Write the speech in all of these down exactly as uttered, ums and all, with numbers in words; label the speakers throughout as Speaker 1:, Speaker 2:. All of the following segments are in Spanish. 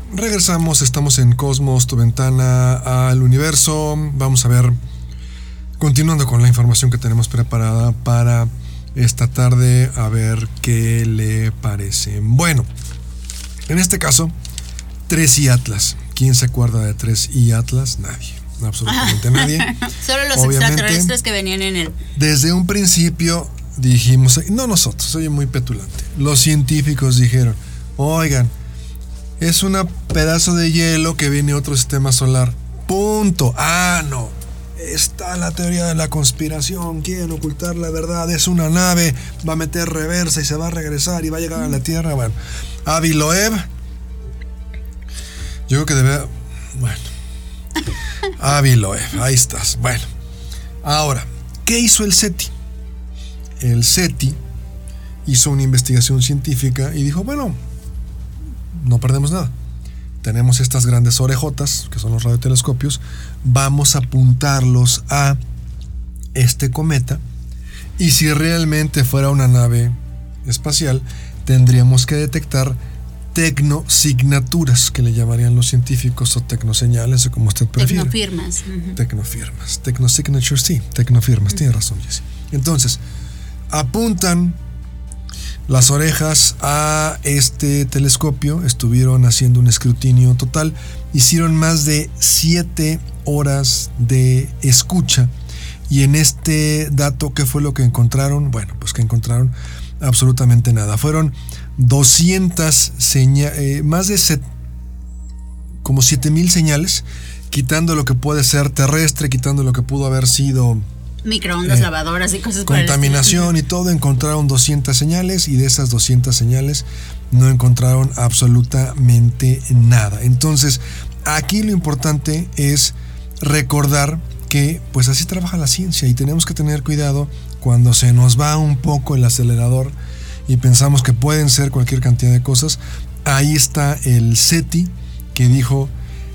Speaker 1: regresamos, estamos en Cosmos, tu ventana al universo. Vamos a ver, continuando con la información que tenemos preparada para esta tarde, a ver qué le parece. Bueno, en este caso, tres I Atlas. ¿Quién se acuerda de tres I Atlas? Nadie, absolutamente nadie.
Speaker 2: Solo los Obviamente, extraterrestres que venían en él.
Speaker 1: Desde un principio dijimos, no nosotros, soy muy petulante. Los científicos dijeron, oigan, es un pedazo de hielo que viene de otro sistema solar. Punto. Ah, no. Está la teoría de la conspiración. Quieren ocultar la verdad. Es una nave. Va a meter reversa y se va a regresar y va a llegar a la Tierra. Bueno, Avi Loeb. Yo creo que debe. Bueno. Avi Loeb. Ahí estás. Bueno. Ahora, ¿qué hizo el SETI? El SETI hizo una investigación científica y dijo, bueno, no perdemos nada. Tenemos estas grandes orejotas, que son los radiotelescopios, vamos a apuntarlos a este cometa, y si realmente fuera una nave espacial, tendríamos que detectar tecnosignaturas, que le llamarían los científicos, o tecnoseñales, o como usted prefiera.
Speaker 2: Tecnofirmas. Uh-huh.
Speaker 1: Tecnofirmas. Tecnosignatures, sí, tecnofirmas, uh-huh. Tiene razón, Jessy. Entonces, apuntan las orejas a este telescopio, estuvieron haciendo un escrutinio total, hicieron más de siete horas de escucha, y en este dato, ¿qué fue lo que encontraron? Bueno, pues que encontraron absolutamente nada. Fueron doscientas señales, eh, más de set, como siete mil señales, quitando lo que puede ser terrestre, quitando lo que pudo haber sido
Speaker 2: microondas, eh, lavadoras y cosas por el
Speaker 1: contaminación y todo. Encontraron doscientas señales, y de esas doscientas señales no encontraron absolutamente nada. Entonces, aquí lo importante es recordar que pues así trabaja la ciencia, y tenemos que tener cuidado cuando se nos va un poco el acelerador y pensamos que pueden ser cualquier cantidad de cosas. Ahí está el SETI, que dijo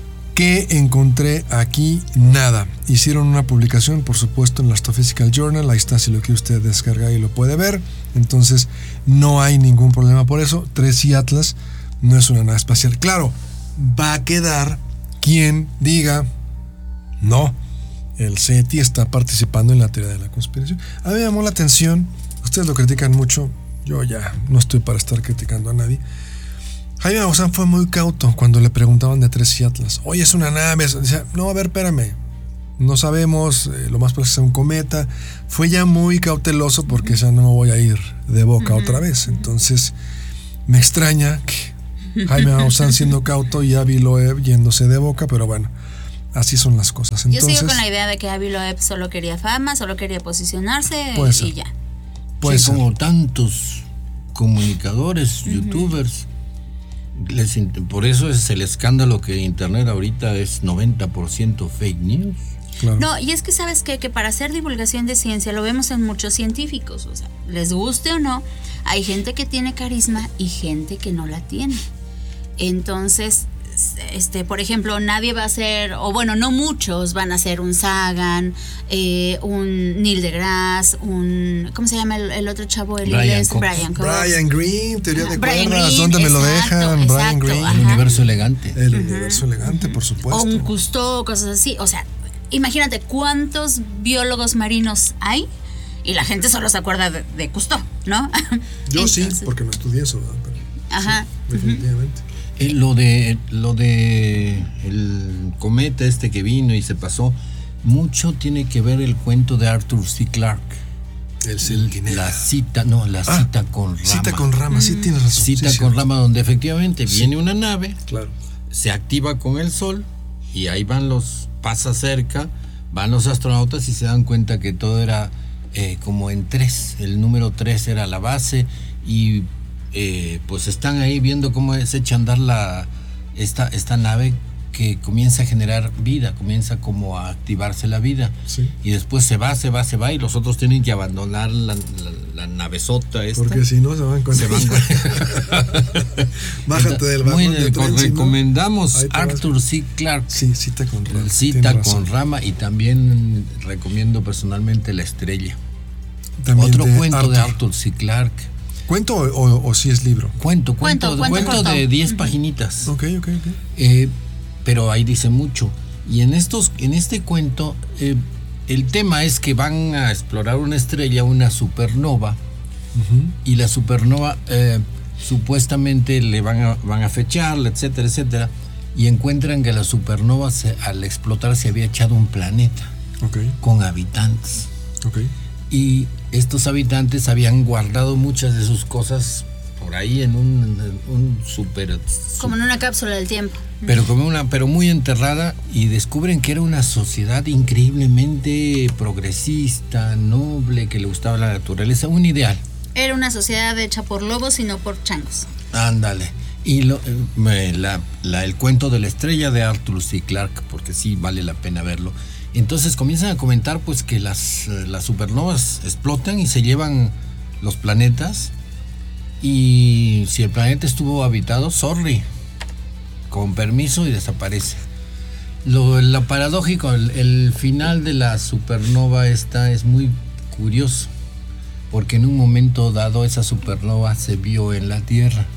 Speaker 1: que encontré aquí nada. Hicieron una publicación, por supuesto, en la Astrophysical Journal. Ahí está, si lo quiere usted descargar y lo puede ver. Entonces, no hay ningún problema por eso. tres I Atlas no es una nave espacial. Claro, va a quedar quien diga, no, el SETI está participando en la teoría de la conspiración. A mí me llamó la atención, ustedes lo critican mucho, yo ya no estoy para estar criticando a nadie. Jaime Maussan fue muy cauto cuando le preguntaban de tres I Atlas. Oye, es una nave. Decía, no, a ver, espérame. No sabemos, eh, lo más probable es que sea un cometa. Fue ya muy cauteloso porque ya no me voy a ir de boca uh-huh. otra vez. Entonces, me extraña que Jaime Maussan siendo cauto y Avi Loeb yéndose de boca, pero bueno, así son las cosas. Entonces,
Speaker 2: yo sigo con la idea de que Avi Loeb solo quería fama, solo quería posicionarse y
Speaker 1: ser.
Speaker 2: ya.
Speaker 3: Puede sí, ser. Como tantos comunicadores, uh-huh. youtubers. Les, por eso es el escándalo que Internet ahorita es noventa por ciento fake news.
Speaker 1: Claro.
Speaker 2: No, y es que sabes qué? Que para hacer divulgación de ciencia lo vemos en muchos científicos, o sea, les guste o no, hay gente que tiene carisma y gente que no la tiene. Entonces, este, por ejemplo, nadie va a ser, o bueno, no muchos van a ser un Sagan, eh, un Neil deGrasse, un, ¿cómo se llama el, el otro chavo? El
Speaker 3: Brian
Speaker 2: inglés,
Speaker 3: Cox.
Speaker 2: Brian Cox.
Speaker 1: Brian Green, teoría de
Speaker 2: Brian
Speaker 1: cuerdas,
Speaker 2: Green,
Speaker 1: ¿dónde me lo
Speaker 2: exacto,
Speaker 1: dejan?
Speaker 2: exacto,
Speaker 1: Brian Green.
Speaker 2: ajá.
Speaker 3: El universo elegante.
Speaker 1: El
Speaker 2: uh-huh.
Speaker 1: universo elegante, por supuesto.
Speaker 2: O un Cousteau, cosas así. O sea, imagínate cuántos biólogos marinos hay y la gente solo se acuerda de, de Cousteau, ¿no?
Speaker 1: Yo
Speaker 2: Entonces,
Speaker 1: sí, porque no estudié eso, ¿verdad? Pero
Speaker 2: ajá.
Speaker 1: Sí, definitivamente.
Speaker 3: Uh-huh. Eh, lo de lo de el cometa este que vino y se pasó, mucho tiene que ver el cuento de Arthur C. Clarke.
Speaker 1: El Centinela.
Speaker 3: La cita, no, la ah, cita con Rama.
Speaker 1: Cita con Rama, sí, tienes razón.
Speaker 3: Cita
Speaker 1: sí,
Speaker 3: con
Speaker 1: sí.
Speaker 3: Rama, donde efectivamente sí. viene una nave,
Speaker 1: claro.
Speaker 3: se activa con el sol y ahí van los, pasa cerca, van los astronautas y se dan cuenta que todo era eh, como en tres, el número tres era la base y eh, pues están ahí viendo cómo se echa a andar la, esta, esta nave que comienza a generar vida, comienza como a activarse la vida
Speaker 1: sí.
Speaker 3: y después se va, se va, se va y los otros tienen que abandonar la, la, la navezota esta.
Speaker 1: Porque si no se van con
Speaker 3: se van con...
Speaker 1: Bájate del vagón de tren,
Speaker 3: recomendamos
Speaker 1: si no,
Speaker 3: Arthur C. Clarke.
Speaker 1: Sí, Cita con Rama.
Speaker 3: Cita con Rama y también recomiendo personalmente La Estrella.
Speaker 1: También
Speaker 3: Otro
Speaker 1: de
Speaker 3: cuento
Speaker 1: Arthur.
Speaker 3: de Arthur C. Clarke.
Speaker 1: ¿Cuento o, o, o si es libro?
Speaker 3: Cuento, cuento,
Speaker 2: Cuento, cuento
Speaker 3: cuento de
Speaker 2: corto.
Speaker 3: diez
Speaker 2: Ujú.
Speaker 3: paginitas.
Speaker 1: Ok, ok, ok.
Speaker 3: Eh, pero ahí dice mucho. Y en estos, en este cuento, eh, el tema es que van a explorar una estrella, una supernova,
Speaker 1: Ujú.
Speaker 3: y la supernova eh, supuestamente le van a, van a fecharla, etcétera, etcétera, y encuentran que la supernova se- al explotar se había echado un planeta
Speaker 1: Ok,
Speaker 3: con habitantes.
Speaker 1: ok.
Speaker 3: Y estos habitantes habían guardado muchas de sus cosas por ahí en un, en un super...
Speaker 2: Como en una cápsula del tiempo.
Speaker 3: Pero como una, pero muy enterrada, y descubren que era una sociedad increíblemente progresista, noble, que le gustaba la naturaleza, un ideal.
Speaker 2: Era una sociedad hecha por lobos y no por changos.
Speaker 3: Ándale. Y lo, eh, me- la- la- el cuento de la estrella de Arthur C. Clarke, porque sí vale la pena verlo. Entonces comienzan a comentar pues que las, eh, las supernovas explotan y se llevan los planetas. Y si el planeta estuvo habitado, sorry, con permiso, y desaparece. Lo, lo paradójico, el, el final de la supernova esta es muy curioso, porque en un momento dado esa supernova se vio en la Tierra.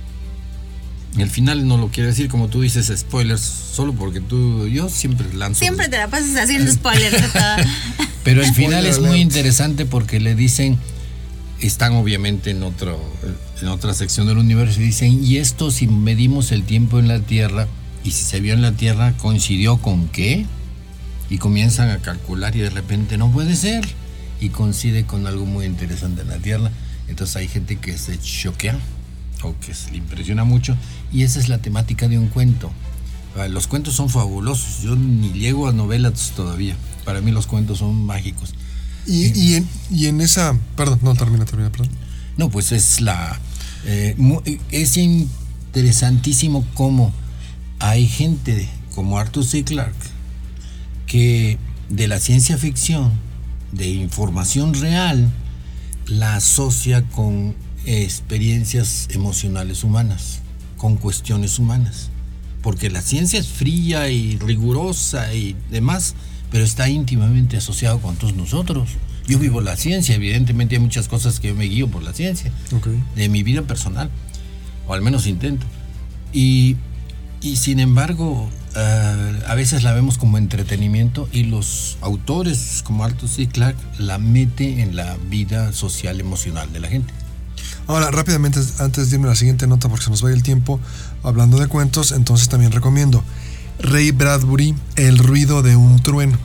Speaker 3: El final no lo quiero decir, como tú dices, spoilers, solo porque tú, yo siempre lanzo.
Speaker 2: Siempre te la pasas haciendo spoilers de todo.
Speaker 3: Pero el final
Speaker 1: Spoiler
Speaker 3: es muy
Speaker 1: alert.
Speaker 3: interesante porque le dicen, están obviamente en otro, en otra sección del universo, y dicen, y esto si medimos el tiempo en la Tierra, y si se vio en la Tierra, ¿coincidió con qué? Y comienzan a calcular y de repente no puede ser, y coincide con algo muy interesante en la Tierra. Entonces hay gente que se choquea o que se le impresiona mucho, y esa es la temática de un cuento. Ah, Los cuentos son fabulosos, yo ni llego a novelas todavía, para mí los cuentos son mágicos.
Speaker 1: Y, y, en, y en esa... Perdón, no, termina, termina, perdón.
Speaker 3: No, pues es la... eh, mu- es interesantísimo cómo hay gente como Arthur C. Clarke que de la ciencia ficción, de información real, la asocia con experiencias emocionales humanas, con cuestiones humanas. Porque la ciencia es fría y rigurosa y demás, pero está íntimamente asociado con todos nosotros. Yo vivo la ciencia, evidentemente hay muchas cosas que yo me guío por la ciencia,
Speaker 1: Ok.
Speaker 3: de mi vida personal, o al menos intento. Y, y sin embargo, uh, a veces la vemos como entretenimiento, y los autores como Arthur C. Clarke la mete en la vida social emocional de la gente.
Speaker 1: Ahora, rápidamente, antes de irme a la siguiente nota, porque se nos va el tiempo, hablando de cuentos, entonces también recomiendo Ray Bradbury, El ruido de un trueno.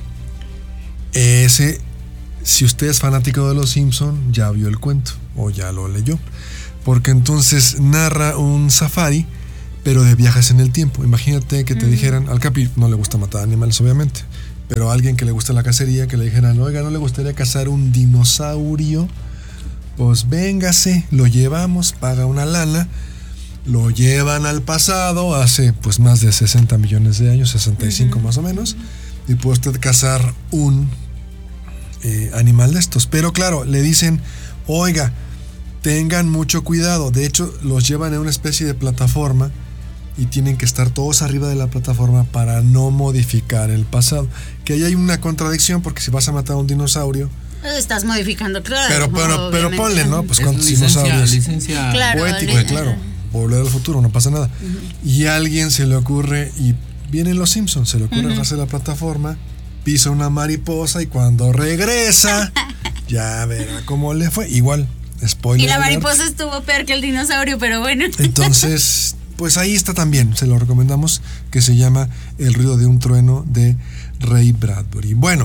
Speaker 1: Ese, si usted es fanático de Los Simpson, ya vio el cuento, o ya lo leyó, porque entonces narra un safari, pero de viajes en el tiempo. Imagínate que te
Speaker 2: Mm.
Speaker 1: dijeran, al Capi no le gusta matar animales, obviamente, pero a alguien que le gusta la cacería, que le dijeran, oiga, ¿no le gustaría cazar un dinosaurio? Pues véngase, lo llevamos, paga una lana, lo llevan al pasado, hace pues más de sesenta millones de años, sesenta y cinco
Speaker 2: Ujú.
Speaker 1: más o menos, y puede usted cazar un eh, animal de estos. Pero claro, le dicen, oiga, tengan mucho cuidado. De hecho, los llevan en una especie de plataforma y tienen que estar todos arriba de la plataforma para no modificar el pasado. Que ahí hay una contradicción, porque si vas a matar a un dinosaurio,
Speaker 2: Estás modificando, claro.
Speaker 1: pero, pero, pero
Speaker 2: obviamente.
Speaker 1: ponle, ¿no? Pues
Speaker 3: Es
Speaker 1: cuántos
Speaker 3: licencia,
Speaker 1: dinosaurios.
Speaker 3: licencia
Speaker 2: Claro.
Speaker 1: Poético,
Speaker 2: le-
Speaker 1: claro. Volver al futuro, no pasa nada. Y a alguien se le ocurre, y vienen los Simpsons, se le ocurre
Speaker 2: Ujú.
Speaker 1: bajarse de la plataforma, pisa una mariposa, y cuando regresa, ya verá cómo le fue. Igual, spoiler.
Speaker 2: Y la
Speaker 1: alert.
Speaker 2: mariposa estuvo peor que el dinosaurio, pero bueno.
Speaker 1: Entonces, pues ahí está también, se lo recomendamos, que se llama El ruido de un trueno, de Ray Bradbury. Bueno,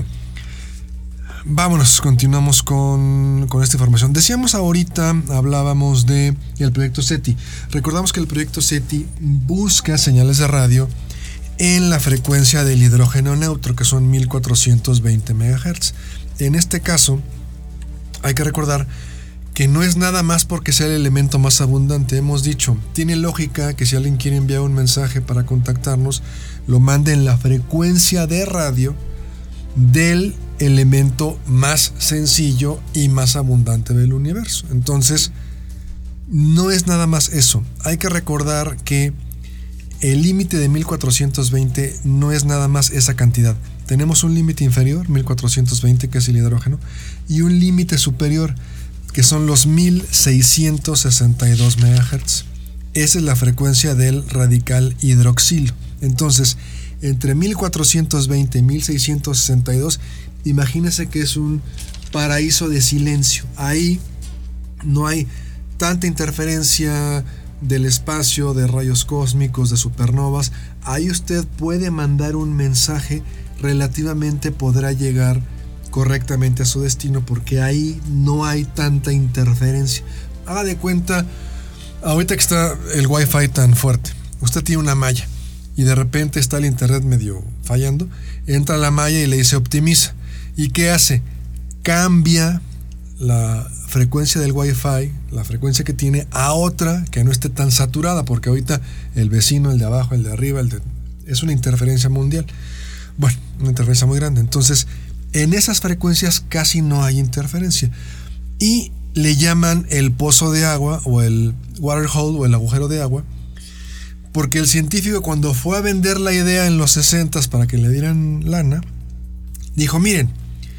Speaker 1: vámonos, continuamos con, con esta información. Decíamos ahorita, hablábamos de el proyecto SETI. Recordamos que el proyecto SETI busca señales de radio en la frecuencia del hidrógeno neutro, que son mil cuatrocientos veinte megahertz. En este caso, hay que recordar que no es nada más porque sea el elemento más abundante. Hemos dicho, tiene lógica que si alguien quiere enviar un mensaje para contactarnos, lo mande en la frecuencia de radio del elemento más sencillo y más abundante del universo. Entonces, no es nada más eso. Hay que recordar que el límite de mil cuatrocientos veinte no es nada más esa cantidad. Tenemos un límite inferior, mil cuatrocientos veinte, que es el hidrógeno, y un límite superior, que son los mil seiscientos sesenta y dos megahertz. Esa es la frecuencia del radical hidroxilo. Entonces, entre mil cuatrocientos veinte y mil seiscientos sesenta y dos, imagínense que es un paraíso de silencio. Ahí no hay tanta interferencia del espacio, de rayos cósmicos, de supernovas. Ahí usted puede mandar un mensaje, relativamente podrá llegar correctamente a su destino, porque ahí no hay tanta interferencia. Haga de cuenta, ahorita que está el wifi tan fuerte, usted tiene una malla y de repente está el internet medio fallando, entra a la malla y le dice optimiza. ¿Y qué hace? Cambia la frecuencia del wifi, la frecuencia que tiene, a otra que no esté tan saturada, porque ahorita el vecino, el de abajo, el de arriba, el de, es una interferencia mundial. Bueno, una interferencia muy grande. Entonces, en esas frecuencias casi no hay interferencia. Y le llaman el pozo de agua, o el water hole, o el agujero de agua, porque el científico, cuando fue a vender la idea en los sesentas para que le dieran lana, dijo, miren,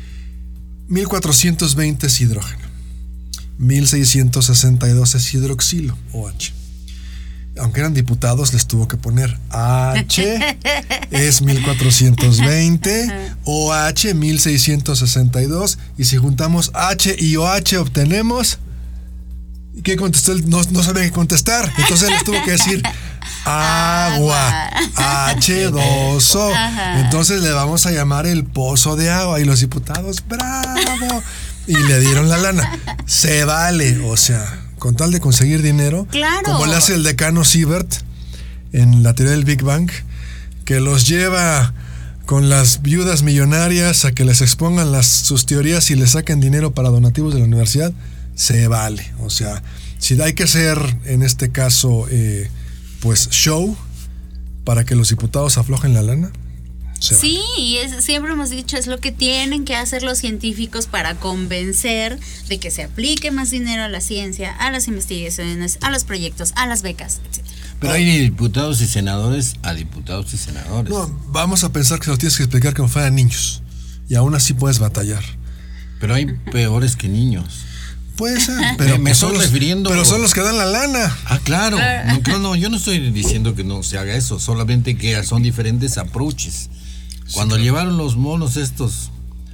Speaker 1: mil cuatrocientos veinte es hidrógeno, mil seiscientos sesenta y dos es hidroxilo, O H. Aunque eran diputados, les tuvo que poner H, es mil cuatrocientos veinte, O H mil seiscientos sesenta y dos, y si juntamos H y O H obtenemos... ¿Qué contestó? No, no sabía qué contestar, entonces les tuvo que decir agua, H dos O. Entonces le vamos a llamar el pozo de agua, y los diputados, bravo, y le dieron la lana. Se vale, o sea, con tal de conseguir dinero,
Speaker 2: claro,
Speaker 1: como le hace el decano Siebert en la teoría del Big Bang, que los lleva con las viudas millonarias a que les expongan las, sus teorías y les saquen dinero para donativos de la universidad. Se vale, o sea, si hay que hacer en este caso eh, pues show para que los diputados aflojen la lana.
Speaker 2: Sí, y es, siempre hemos dicho, es lo que tienen que hacer los científicos para convencer de que se aplique más dinero a la ciencia, a las investigaciones, a los proyectos, a las becas, etcétera.
Speaker 3: Pero hay de diputados y senadores a diputados y senadores.
Speaker 1: No, vamos a pensar que se lo tienes que explicar como fueran niños, y aún así puedes batallar.
Speaker 3: Pero hay peores que niños.
Speaker 1: Puede ser, pero,
Speaker 3: me
Speaker 1: son
Speaker 3: estoy
Speaker 1: los,
Speaker 3: refiriendo...
Speaker 1: pero son los que dan la lana.
Speaker 3: Ah, claro. No, no, no, yo no estoy diciendo que no se haga eso, solamente que son diferentes approaches. Cuando sí, claro, llevaron los monos estos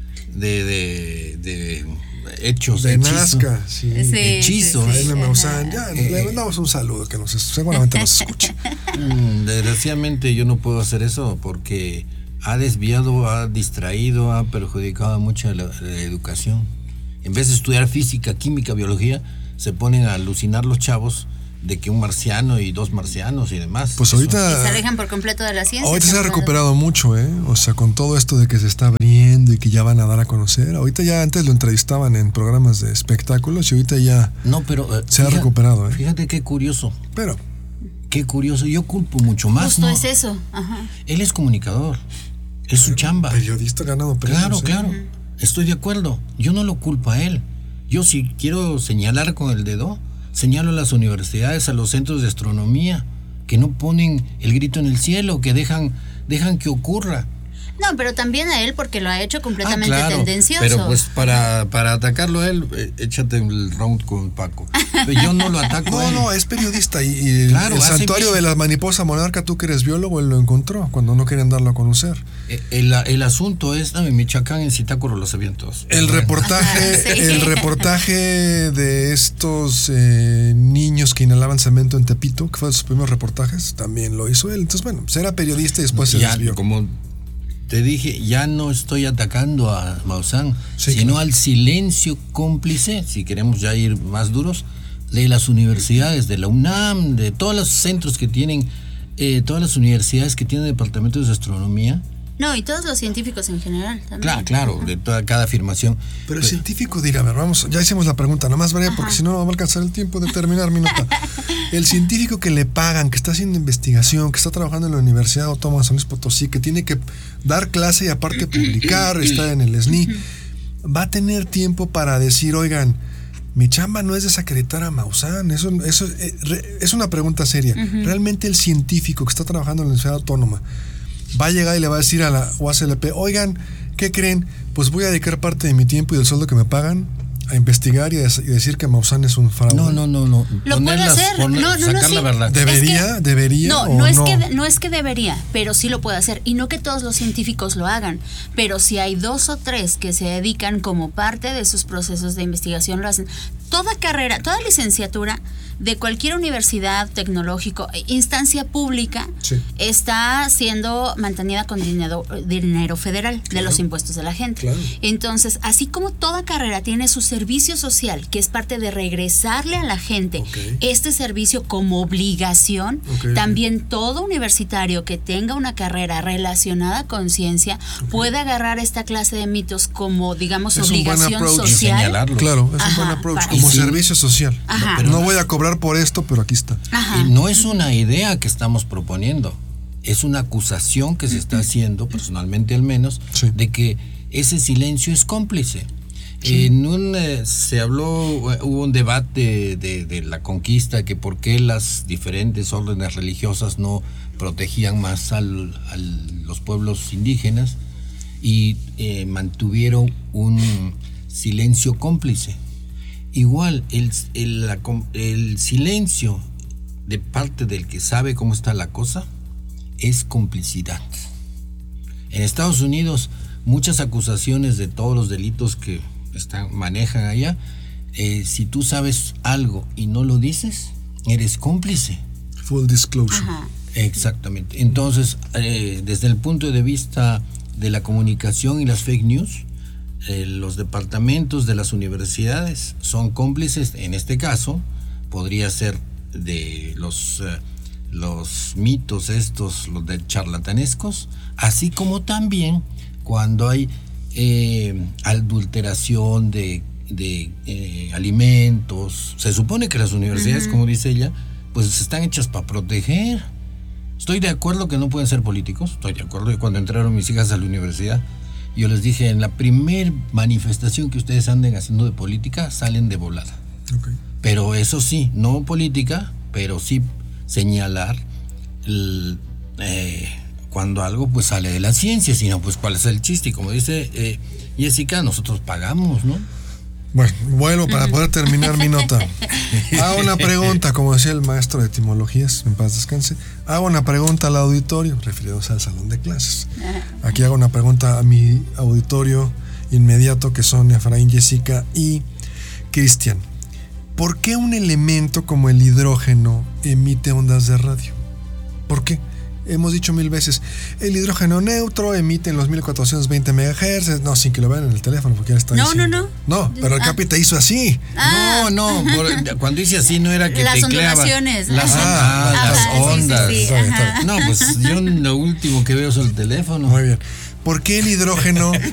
Speaker 3: de, de, de hechos,
Speaker 1: de
Speaker 3: hechizo,
Speaker 1: Nazca, sí.
Speaker 2: Sí,
Speaker 3: hechizo.
Speaker 2: sí, sí,
Speaker 1: Ahí me usan, ya,
Speaker 3: eh,
Speaker 1: le mandamos un saludo, que nos, seguramente nos escuche.
Speaker 3: Desgraciadamente yo no puedo hacer eso porque ha desviado, ha distraído, ha perjudicado mucho la, la educación. En vez de estudiar física, química, biología, se ponen a alucinar los chavos de que un marciano y dos marcianos y demás.
Speaker 1: Pues ahorita...
Speaker 2: Y se alejan por completo de la ciencia.
Speaker 1: Ahorita se ha recuperado mucho, ¿eh? O sea, con todo esto de que se está abriendo y que ya van a dar a conocer. Ahorita ya antes lo entrevistaban en programas de espectáculos y ahorita ya
Speaker 3: no, pero, uh,
Speaker 1: se
Speaker 3: fíjate,
Speaker 1: ha recuperado, ¿eh?
Speaker 3: Fíjate qué curioso.
Speaker 1: Pero...
Speaker 3: Qué curioso. Yo culpo mucho más,
Speaker 2: Justo
Speaker 3: ¿no?
Speaker 2: es eso. Ajá.
Speaker 3: Él es comunicador. Es su chamba.
Speaker 1: Periodista ganado premios.
Speaker 3: Claro,
Speaker 1: ¿eh?
Speaker 3: claro. Uh-huh. Estoy de acuerdo. Yo no lo culpo a él. Yo si quiero señalar con el dedo, señalo a las universidades, a los centros de astronomía, que no ponen el grito en el cielo, que dejan, dejan que ocurra.
Speaker 2: No, pero también a él porque lo ha hecho completamente
Speaker 3: ah, claro,
Speaker 2: tendencioso.
Speaker 3: Pero pues para, para atacarlo a él, eh, échate el round con Paco. Pero yo no lo ataco
Speaker 1: no,
Speaker 3: a él.
Speaker 1: No, es periodista y, y claro, el santuario bien. de la mariposa monarca, tú que eres biólogo, él lo encontró cuando no querían darlo a conocer.
Speaker 3: El, el, el asunto es, en Michoacán, en Zitácuaro lo sabían todos.
Speaker 1: El bueno. reportaje, sí. el reportaje de estos eh, niños que inhalaban cemento en Tepito, que fue de sus primeros reportajes, también lo hizo él. Entonces, bueno, pues era periodista y después se
Speaker 3: ya,
Speaker 1: desvió.
Speaker 3: Como te dije, ya no estoy atacando a Maussan, sí, sino claro. al silencio cómplice, si queremos ya ir más duros, de las universidades, de la UNAM, de todos los centros que tienen, eh, todas las universidades que tienen departamentos de astronomía.
Speaker 2: No, y todos los científicos en general también.
Speaker 3: Claro, claro, de toda cada afirmación.
Speaker 1: Pero el científico dirá, a ver, vamos, ya hicimos la pregunta, nada más breve, Ajá. porque si no, no va a alcanzar el tiempo de terminar mi nota. El científico que le pagan, que está haciendo investigación, que está trabajando en la Universidad Autónoma de San Luis Potosí, que tiene que dar clase y aparte publicar, estar en el S N I, va a tener tiempo para decir, oigan, mi chamba no es desacreditar a Maussan, eso, eso es una pregunta seria. Uh-huh. Realmente el científico que está trabajando en la Universidad Autónoma va a llegar y le va a decir a la U A S L P, oigan, ¿qué creen? Pues voy a dedicar parte de mi tiempo y del sueldo que me pagan a investigar y, a, y decir que Maussan es un fraude?
Speaker 3: No, no, no, no.
Speaker 2: Lo puede
Speaker 3: Ponerlas-
Speaker 2: hacer.
Speaker 3: poner-
Speaker 2: No, no, no,
Speaker 3: sacar
Speaker 2: sí.
Speaker 3: la verdad.
Speaker 1: ¿Debería?
Speaker 2: Es que-
Speaker 1: ¿Debería?
Speaker 2: No,
Speaker 1: o
Speaker 2: no es,
Speaker 1: no?
Speaker 2: Que, no es que debería, pero sí lo puede hacer. Y no que todos los científicos lo hagan, pero si hay dos o tres que se dedican como parte de sus procesos de investigación, lo hacen. Toda carrera, toda licenciatura de cualquier universidad, tecnológico, instancia pública,
Speaker 1: Sí.
Speaker 2: está siendo mantenida con dinero, dinero federal, de los impuestos de la gente.
Speaker 1: Claro.
Speaker 2: Entonces, así como toda carrera tiene su servicio social, que es parte de regresarle a la gente
Speaker 1: Ok.
Speaker 2: este servicio como obligación,
Speaker 1: Ok.
Speaker 2: también todo universitario que tenga una carrera relacionada con ciencia puede agarrar esta clase de mitos como, digamos,
Speaker 1: Es un buen
Speaker 2: obligación
Speaker 1: approach.
Speaker 3: Y
Speaker 2: social.
Speaker 3: señalarlos.
Speaker 1: Claro, es un
Speaker 2: Ajá,
Speaker 1: buen approach,
Speaker 2: para-
Speaker 1: como
Speaker 3: Y sí.
Speaker 1: servicio social.
Speaker 2: Ajá.
Speaker 3: pero
Speaker 1: no
Speaker 3: no
Speaker 1: voy
Speaker 3: es-
Speaker 1: a cobrar por esto, pero aquí está.
Speaker 2: Ajá.
Speaker 3: Y no es una idea que estamos proponiendo, es una acusación que se está haciendo, personalmente al menos,
Speaker 1: Sí.
Speaker 3: de que ese silencio es cómplice. En un, eh, se habló, eh, hubo un debate de, de la conquista, que por qué las diferentes órdenes religiosas no protegían más al, a los pueblos indígenas y eh, mantuvieron un silencio cómplice. Igual, el, el, la com- el silencio de parte del que sabe cómo está la cosa es complicidad. En Estados Unidos, muchas acusaciones de todos los delitos que están, manejan allá, eh, si tú sabes algo y no lo dices, eres cómplice.
Speaker 1: Full disclosure.
Speaker 2: Ajá.
Speaker 3: Exactamente. Entonces, eh, desde el punto de vista de la comunicación y las fake news, eh, los departamentos de las universidades son cómplices. En este caso, podría ser de los, eh, los mitos estos, los de charlatanescos, así como también cuando hay eh, adulteración de, de eh, alimentos. Se supone que las universidades, uh-huh. como dice ella, pues están hechas para proteger. Estoy de acuerdo que no pueden ser políticos, estoy de acuerdo que cuando entraron mis hijas a la universidad, yo les dije, en la primer manifestación que ustedes anden haciendo de política, salen de volada.
Speaker 1: Okay.
Speaker 3: Pero eso sí, no política, pero sí señalar el, eh, cuando algo pues sale de la ciencia, sino pues cuál es el chiste. Y como dice eh, Jessica, nosotros pagamos, ¿no?
Speaker 1: Bueno, vuelvo para poder terminar mi nota. Hago una pregunta, como decía el maestro de etimologías, en paz descanse. Hago una pregunta al auditorio, refiriéndose al salón de clases. Aquí hago una pregunta a mi auditorio inmediato, que son Efraín, Jessica y Cristian. ¿Por qué un elemento como el hidrógeno emite ondas de radio? ¿Por qué? Hemos dicho mil veces, el hidrógeno neutro emite en los mil cuatrocientos veinte megahertz, no, sin que lo vean en el teléfono, porque ya está
Speaker 2: no,
Speaker 1: diciendo.
Speaker 2: No,
Speaker 1: no. No, pero el
Speaker 2: ah.
Speaker 1: Capi te hizo así.
Speaker 2: Ah.
Speaker 3: No, no, por, cuando dice así no era que
Speaker 2: las
Speaker 3: tecleaba.
Speaker 2: ondulaciones.
Speaker 3: Las,
Speaker 1: ah,
Speaker 3: ah, las
Speaker 2: ajá,
Speaker 3: ondas.
Speaker 2: sí, sí, sí, ajá.
Speaker 3: No, pues yo lo último que veo es el teléfono.
Speaker 1: Muy bien. ¿Por qué el hidrógeno